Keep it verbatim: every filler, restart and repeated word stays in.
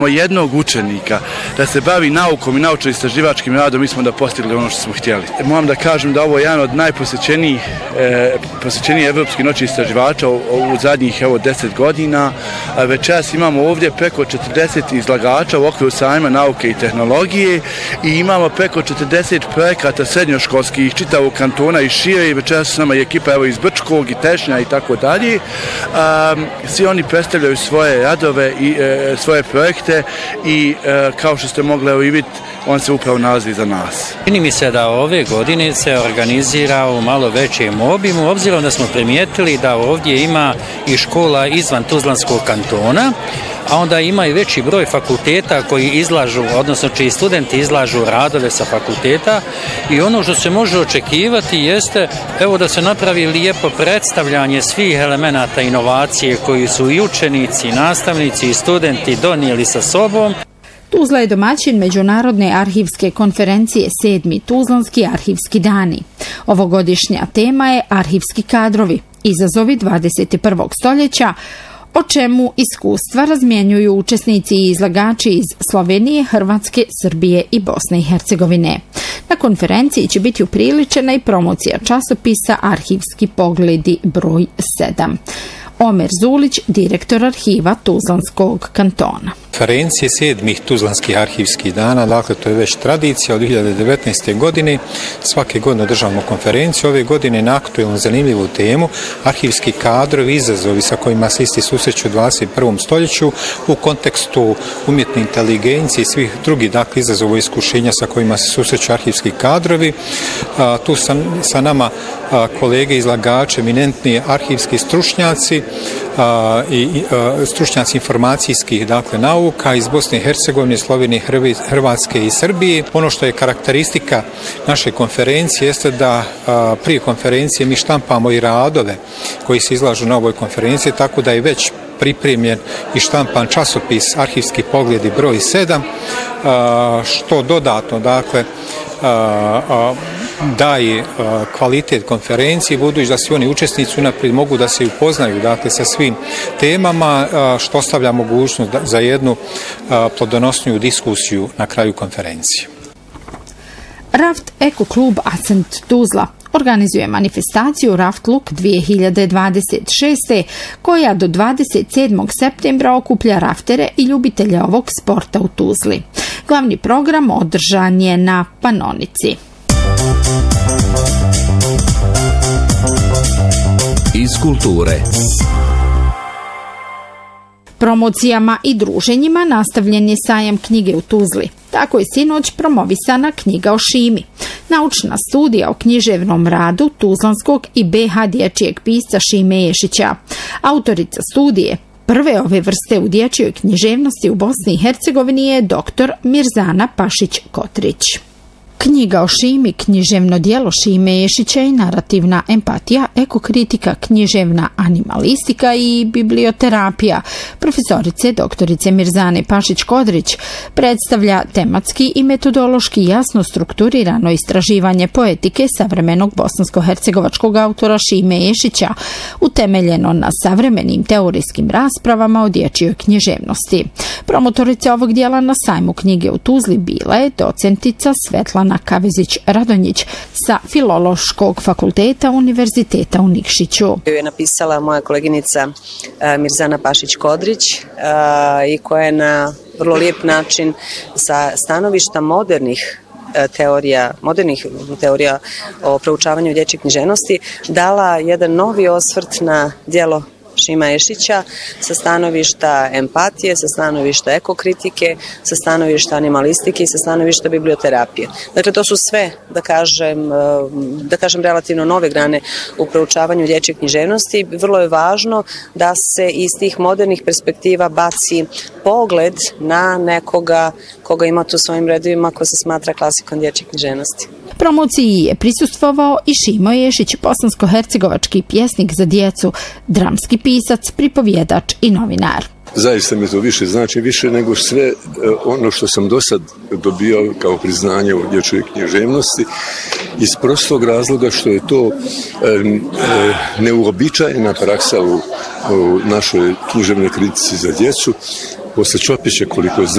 jednog učenika da se bavi naukom i naučno-istraživačkim radom, mi smo da postigli ono što smo htjeli. Moram da kažem da ovo je jedan od najposjećenijih e, posjećenijih evropskih noći istraživača u, u zadnjih evo deset godina. A večeras imamo ovdje preko četrdeset izlagača u okviru sajma nauke i tehnologije i imamo preko četrdeset projekata srednjoškolskih čitavog kantona i šire i večeras s nama je ekipa evo iz Brčkog i Tešnja i tako dalje. Svi oni predstavljaju svoje radove i e, svoje projekte i e, kao što ste mogli evo i vidjeti, on se upravo nalazi za nas. Čini mi se da ove godine se organizira u malo većem obimu, obzirom da smo primijetili da ovdje ima i škola izvan Tuzlanskog kantona, a onda ima i veći broj fakulteta koji izlažu, odnosno čiji studenti izlažu radove sa fakulteta i ono što se može očekivati jeste evo da se napravi lijepo predstavljanje svih elemenata inovacije koji su i učenici, i nastavnici i studenti donijeli sa sobom. Tuzla je domaćin Međunarodne arhivske konferencije sedmi Tuzlanski arhivski dani. Ovogodišnja tema je arhivski kadrovi, izazovi dvadeset prvog stoljeća, o čemu iskustva razmjenjuju učesnici i izlagači iz Slovenije, Hrvatske, Srbije i Bosne i Hercegovine. Na konferenciji će biti upriličena i promocija časopisa Arhivski pogledi broj sedam. Omer Zulić, direktor arhiva Tuzlanskog kantona. Konferencije sedmih Tuzlanskih arhivskih dana, dakle to je već tradicija od dvije hiljade devetnaeste. godine. Svake godine održavamo konferenciju. Ove godine na aktuelnu zanimljivu temu arhivski kadrovi, izazovi sa kojima se isti susreću u dvadeset prvom stoljeću u kontekstu umjetne inteligencije i svih drugih dakle izazova i iskušenja sa kojima se susreću arhivski kadrovi. A, tu sa, sa nama a, kolege izlagači, eminentni arhivski stručnjaci a, i a, stručnjaci informacijskih dakle nauka iz Bosne i Hercegovine, Slovenije, Hrvatske i Srbije. Ono što je karakteristika naše konferencije jeste da a, prije konferencije mi štampamo i radove koji se izlažu na ovoj konferenciji, tako da je već pripremljen i štampan časopis Arhivski pogledi broj sedam, a, što dodatno dakle a, a, daje a, kvalitet konferenciji, budući da svi oni učesnici unaprijed mogu da se upoznaju dakle sa svim temama, a, što ostavlja mogućnost da, za jednu a, plodonosniju diskusiju na kraju konferencije. Raft Eko klub Ascent Tuzla organizuje manifestaciju Raft Look dvije hiljade dvadeset šeste. koja do dvadeset sedmog septembra okuplja raftere i ljubitelje ovog sporta u Tuzli. Glavni program održan je na Panonici. Iz kulture. Promocijama i druženjima nastavljen je sajam knjige u Tuzli. Tako je sinoć promovisana knjiga o Šimi. Naučna studija o književnom radu tuzlanskog i be ha dječjeg pisca Šime Ješića. Autorica studije prve ove vrste u dječjoj književnosti u Bosni i Hercegovini je doktor Mirzana Pašić-Kotrić. Knjiga o Šimi, književno djelo Šime Ješića i narativna empatija, ekokritika, književna animalistika i biblioterapija profesorice doktorice Mirzane Pašić-Kodrić predstavlja tematski i metodološki jasno strukturirano istraživanje poetike savremenog bosansko-hercegovačkog autora Šime Ješića, utemeljeno na savremenim teorijskim raspravama o dječjoj književnosti. Promotorica ovog djela na sajmu knjige u Tuzli bila je docentica Svetlana Kavezić-Radonjić sa Filološkog fakulteta Univerziteta u Nikšiću. Je napisala moja koleginica Mirzana Pašić-Kodrić i koja je na vrlo lijep način sa stanovišta modernih teorija, modernih teorija o proučavanju dječje književnosti dala jedan novi osvrt na djelo Šima Ješića sa stanovišta empatije, sa stanovišta ekokritike, sa stanovišta animalistike i sa stanovišta biblioterapije. Dakle, to su sve, da kažem, da kažem relativno nove grane u proučavanju dječje književnosti. Vrlo je važno da se iz tih modernih perspektiva baci pogled na nekoga koga ima tu svojim redovima ko se smatra klasikom dječje književnosti. Promociji je prisustvovao i Šimo Ješić, bosansko-hercegovački pjesnik za djecu, dramski pisac, pripovjedač i novinar. Zaista mi to više znači, više nego sve ono što sam do sad dobio kao priznanje u dječjoj književnosti, iz prostog razloga što je to e, e, neuobičajena praksa u, u našoj književnoj kritici za djecu. Posle Čopića, koliko znam,